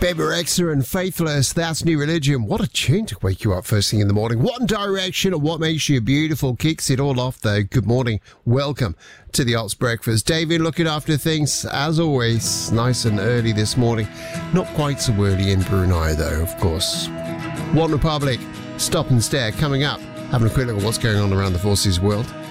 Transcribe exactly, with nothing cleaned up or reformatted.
Bebe Rexha and Faithless, that's New Religion. What a tune to wake you up first thing in the morning. One Direction and What Makes You Beautiful kicks it all off though. Good morning. Welcome to the Ops Breakfast. David looking after things as always. Nice and early this morning. Not quite so early in Brunei though, of course. One Republic, Stop and Stare coming up. Having a quick look at what's going on around the forces world.